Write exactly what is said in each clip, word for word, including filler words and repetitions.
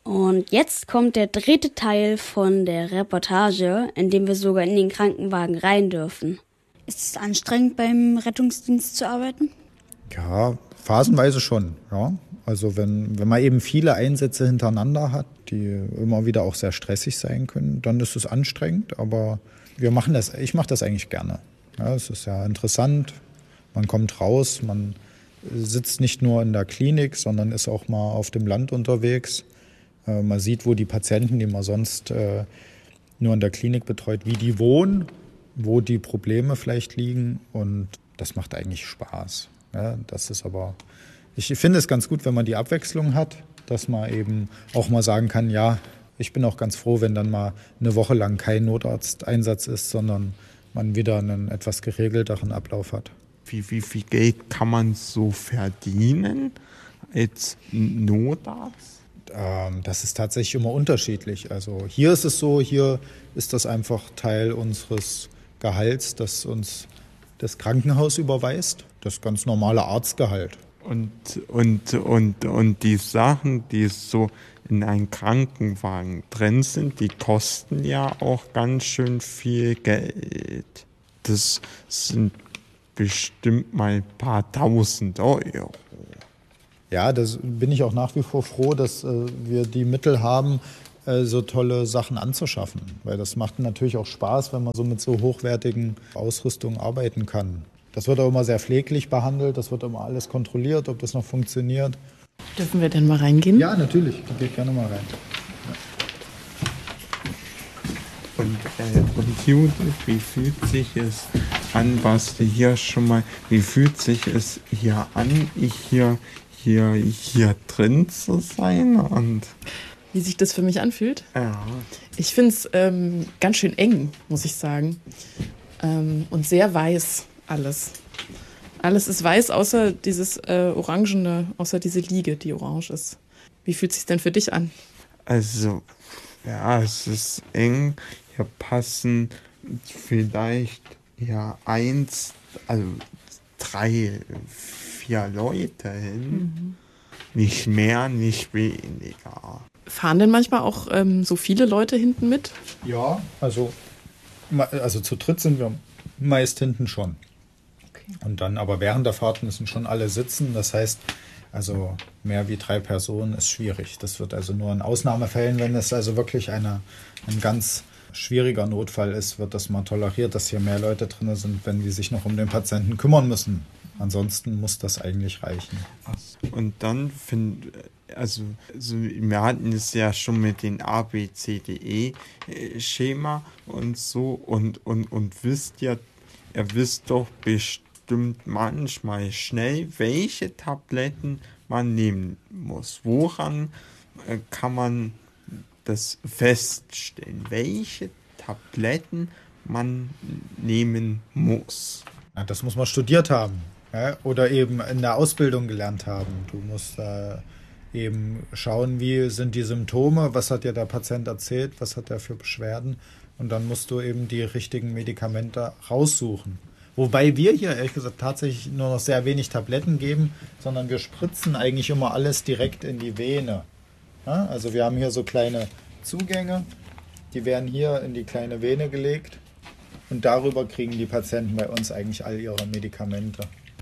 Und jetzt kommt der dritte Teil von der Reportage, in dem wir sogar in den Krankenwagen rein dürfen. Ist es anstrengend, beim Rettungsdienst zu arbeiten? Ja, phasenweise schon, ja. Also wenn, wenn man eben viele Einsätze hintereinander hat, die immer wieder auch sehr stressig sein können, dann ist es anstrengend. Aber wir machen das, ich mache das eigentlich gerne. Ja, es ist ja interessant, man kommt raus, man sitzt nicht nur in der Klinik, sondern ist auch mal auf dem Land unterwegs. Äh, man sieht, wo die Patienten, die man sonst äh, nur in der Klinik betreut, wie die wohnen, wo die Probleme vielleicht liegen. Und das macht eigentlich Spaß. Ja, das ist aber, ich finde es ganz gut, wenn man die Abwechslung hat, dass man eben auch mal sagen kann, ja, ich bin auch ganz froh, wenn dann mal eine Woche lang kein Notarzteinsatz ist, sondern man wieder einen etwas geregelteren Ablauf hat. Wie, wie viel Geld kann man so verdienen als Notarzt? Ähm, das ist tatsächlich immer unterschiedlich. Also hier ist es so, hier ist das einfach Teil unseres Gehalts, das uns das Krankenhaus überweist. Das ganz normale Arztgehalt. Und, und, und, und die Sachen, die so in einem Krankenwagen drin sind, die kosten ja auch ganz schön viel Geld. Das sind bestimmt mal ein paar tausend Euro. Ja, das bin ich auch nach wie vor froh, dass äh, wir die Mittel haben, äh, so tolle Sachen anzuschaffen. Weil das macht natürlich auch Spaß, wenn man so mit so hochwertigen Ausrüstungen arbeiten kann. Das wird auch immer sehr pfleglich behandelt, das wird immer alles kontrolliert, ob das noch funktioniert. Dürfen wir denn mal reingehen? Ja, natürlich, geht gerne mal rein. Ja. Und, äh, und Judith, wie fühlt sich es an, warst du hier schon mal, wie fühlt sich es hier an, ich hier, hier, hier drin zu sein? Und wie sich das für mich anfühlt? ja. Ich finde es ähm, ganz schön eng, muss ich sagen. Ähm, und sehr weiß alles. Alles ist weiß, außer dieses äh, Orangene, außer diese Liege, die orange ist. Wie fühlt es sich denn für dich an? Also, ja, es ist eng. Hier passen vielleicht ja eins, also drei, vier Leute hin. Mhm. Nicht mehr, nicht weniger. Fahren denn manchmal auch ähm, so viele Leute hinten mit? Ja, also, also zu dritt sind wir meist hinten schon. Und dann aber während der Fahrt müssen schon alle sitzen. Das heißt, also mehr wie drei Personen ist schwierig. Das wird also nur in Ausnahmefällen, wenn es also wirklich eine, ein ganz schwieriger Notfall ist, wird das mal toleriert, dass hier mehr Leute drin sind, wenn die sich noch um den Patienten kümmern müssen. Ansonsten muss das eigentlich reichen. Und dann finde also, also wir hatten es ja schon mit den A B C D E-Schema und so und, und, und wisst ja, ihr wisst doch bestimmt, Stimmt manchmal schnell, welche Tabletten man nehmen muss. Woran äh, kann man das feststellen? Welche Tabletten man nehmen muss? Ja, das muss man studiert haben, ja? Oder eben in der Ausbildung gelernt haben. Du musst äh, eben schauen, wie sind die Symptome, was hat dir der Patient erzählt, was hat er für Beschwerden. Und dann musst du eben die richtigen Medikamente raussuchen. Wobei wir hier, ehrlich gesagt, tatsächlich nur noch sehr wenig Tabletten geben, sondern wir spritzen eigentlich immer alles direkt in die Vene. Ja, also wir haben hier so kleine Zugänge, die werden hier in die kleine Vene gelegt und darüber kriegen die Patienten bei uns eigentlich all ihre Medikamente.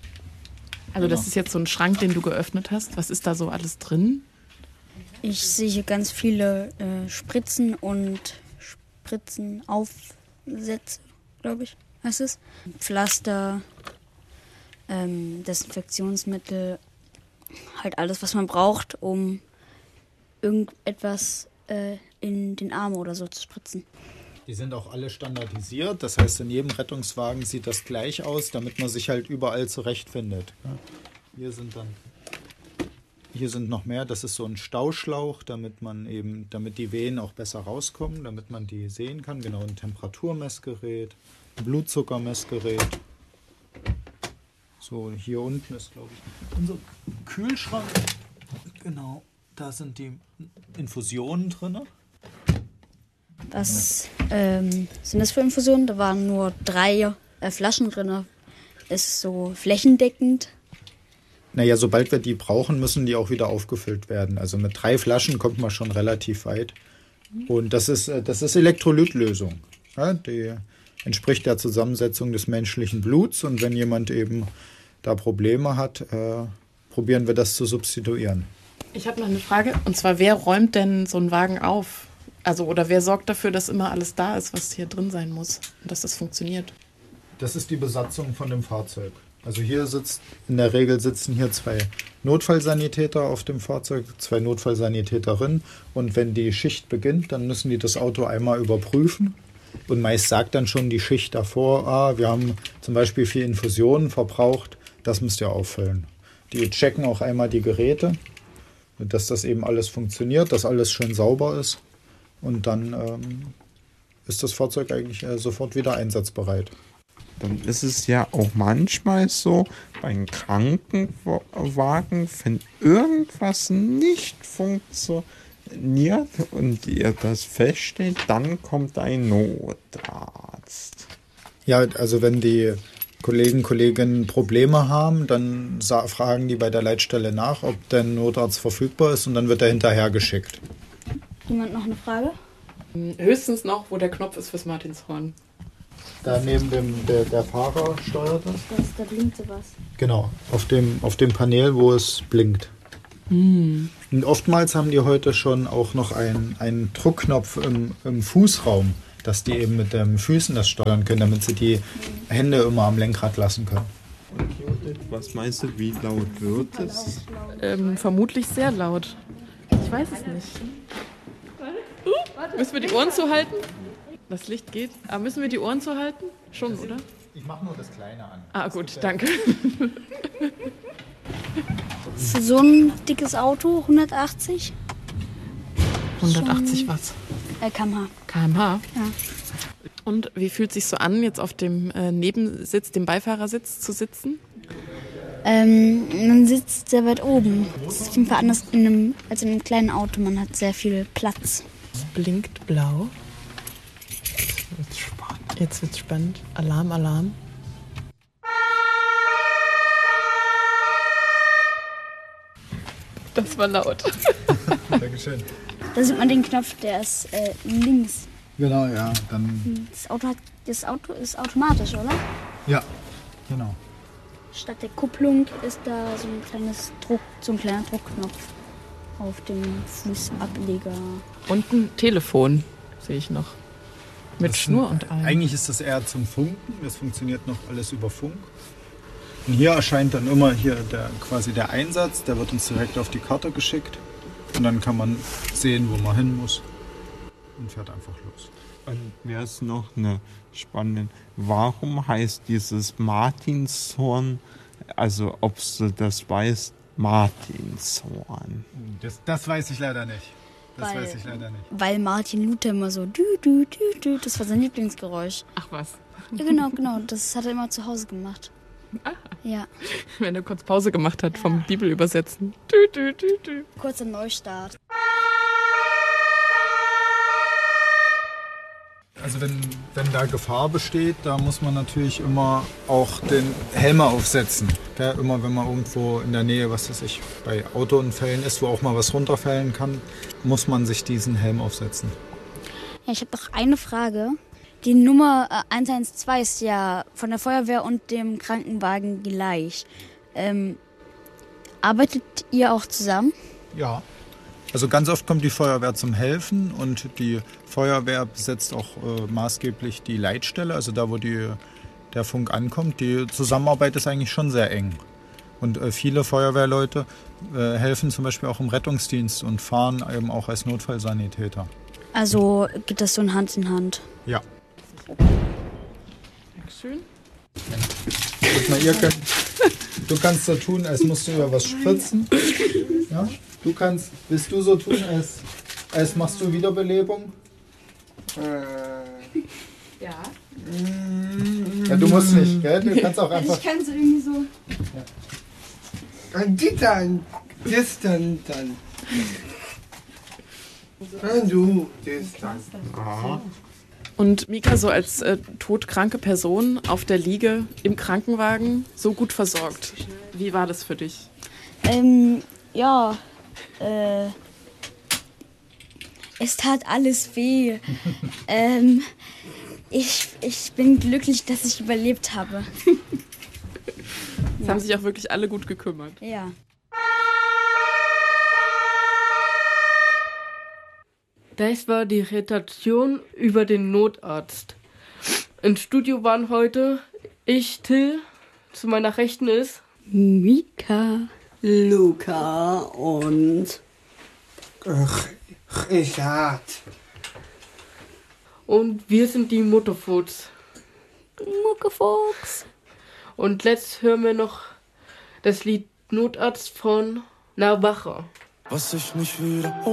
Also das ist jetzt so ein Schrank, den du geöffnet hast. Was ist da so alles drin? Ich sehe hier ganz viele äh, Spritzen und Spritzenaufsätze, glaube ich. Was ist? Pflaster, ähm, Desinfektionsmittel, halt alles, was man braucht, um irgendetwas äh, in den Arm oder so zu spritzen. Die sind auch alle standardisiert, das heißt, in jedem Rettungswagen sieht das gleich aus, damit man sich halt überall zurechtfindet. Hier sind dann, hier sind noch mehr, das ist so ein Stauschlauch, damit man eben, damit die Venen auch besser rauskommen, damit man die sehen kann. Genau, ein Temperaturmessgerät. Blutzuckermessgerät. So, hier unten ist, glaube ich, unser Kühlschrank. Genau, da sind die Infusionen drin. Was ähm, sind das für Infusionen? Da waren nur drei äh, Flaschen drin. Ist so flächendeckend. Naja, sobald wir die brauchen, müssen die auch wieder aufgefüllt werden. Also mit drei Flaschen kommt man schon relativ weit. Und das ist, das ist Elektrolytlösung. Ja, die entspricht der Zusammensetzung des menschlichen Bluts. Und wenn jemand eben da Probleme hat, äh, probieren wir das zu substituieren. Ich habe noch eine Frage. Und zwar, wer räumt denn so einen Wagen auf? Also, oder wer sorgt dafür, dass immer alles da ist, was hier drin sein muss und dass das funktioniert? Das ist die Besatzung von dem Fahrzeug. Also hier sitzt, in der Regel sitzen hier zwei Notfallsanitäter auf dem Fahrzeug, zwei Notfallsanitäterinnen. Und wenn die Schicht beginnt, dann müssen die das Auto einmal überprüfen. Und meist sagt dann schon die Schicht davor, ah, wir haben zum Beispiel vier Infusionen verbraucht, das müsst ihr auffüllen. Die checken auch einmal die Geräte, dass das eben alles funktioniert, dass alles schön sauber ist. Und dann ähm, ist das Fahrzeug eigentlich äh, sofort wieder einsatzbereit. Dann ist es ja auch manchmal so, beim Krankenwagen, wenn irgendwas nicht funktioniert und ihr das feststellt, dann kommt ein Notarzt. Ja, also wenn die Kollegen, Kolleginnen Probleme haben, dann sa- fragen die bei der Leitstelle nach, ob der Notarzt verfügbar ist und dann wird er hinterher geschickt. Jemand noch eine Frage? Höchstens noch, wo der Knopf ist fürs Martinshorn. Da neben dem, der, der Fahrer steuert das? Das, da blinkt sowas. Genau, auf dem, auf dem Panel, wo es blinkt. Hm. Und oftmals haben die heute schon auch noch einen, einen Druckknopf im, im Fußraum, dass die eben mit den Füßen das steuern können, damit sie die Hände immer am Lenkrad lassen können. Und Judith, was meinst du, wie laut wird es? Ähm, vermutlich sehr laut. Ich weiß es nicht. Uh, müssen wir die Ohren zuhalten? Das Licht geht. Aber müssen wir die Ohren zuhalten? Schon, oder? Ich mache nur das Kleine an. Ah, gut, danke. Für so ein dickes Auto, hundertachtzig hundertachtzig was? äh, Kilometer pro Stunde. Kilometer? Ja. Und wie fühlt es sich so an, jetzt auf dem äh, Nebensitz, dem Beifahrersitz zu sitzen? Ähm, man sitzt sehr weit oben. Das ist auf jeden Fall anders in einem, als in einem kleinen Auto. Man hat sehr viel Platz. Es blinkt blau. Jetzt spannend. Jetzt wird's spannend. Alarm, Alarm. Das war laut. Dankeschön. Da sieht man den Knopf, der ist äh, links. Genau, ja, dann. Das Auto, hat, das Auto ist automatisch, oder? Ja, genau. Statt der Kupplung ist da so ein kleines Druck, so ein kleiner Druckknopf auf dem Fußableger. Und ein Telefon sehe ich noch. Mit Das Schnur sind- und allem. Eigentlich ist das eher zum Funken. Das funktioniert noch alles über Funk. Und hier erscheint dann immer hier der, quasi der Einsatz. Der wird uns direkt auf die Karte geschickt. Und dann kann man sehen, wo man hin muss. Und fährt einfach los. Und mir ist noch eine spannende, warum heißt dieses Martinshorn, also ob du das weißt, Martinshorn? Das, das weiß ich leider nicht. Das Weil- weiß ich leider nicht. Weil Martin Luther immer so dü, dü, dü, dü, das war sein Lieblingsgeräusch. Ach was. Ja, genau, genau, das hat er immer zu Hause gemacht. Ja, Wenn er kurz Pause gemacht hat vom Bibelübersetzen. Dü, dü, dü, dü. kurzer Neustart. Also wenn, wenn da Gefahr besteht, da muss man natürlich immer auch den Helm aufsetzen. Ja, immer wenn man irgendwo in der Nähe, was weiß ich, bei Autounfällen ist, wo auch mal was runterfallen kann, muss man sich diesen Helm aufsetzen. Ja, ich habe noch eine Frage. Die Nummer äh, eins eins zwei ist ja von der Feuerwehr und dem Krankenwagen gleich. Ähm, arbeitet ihr auch zusammen? Ja. Also ganz oft kommt die Feuerwehr zum Helfen und die Feuerwehr besetzt auch äh, maßgeblich die Leitstelle, also da, wo die, der Funk ankommt. Die Zusammenarbeit ist eigentlich schon sehr eng. Und äh, viele Feuerwehrleute äh, helfen zum Beispiel auch im Rettungsdienst und fahren eben auch als Notfallsanitäter. Also geht das so in Hand in Hand? Ja. Dankeschön. Guck mal, ihr könnt, du kannst so tun, als musst du über was spritzen. Ja? Du kannst, willst du so tun, als, als machst du Wiederbelebung? Ja. Ja, du musst nicht, gell? Du kannst auch einfach. kann es irgendwie so. Und die dann, das dann, dann. Und du, das dann. Und Mika, so als äh, todkranke Person auf der Liege im Krankenwagen, so gut versorgt. Wie war das für dich? Ähm, ja, äh, es tat alles weh. ähm, ich, ich bin glücklich, dass ich überlebt habe. Es haben sich auch wirklich alle gut gekümmert. Ja. Das war die Retation über den Notarzt. Im Studio waren heute ich, Till, zu meiner Rechten ist Mika. Luca und Richard. und wir sind die Mutterfuchs. Muckefuchs. Und letzt hören wir noch das Lied Notarzt von Navacha. Was ich nicht wieder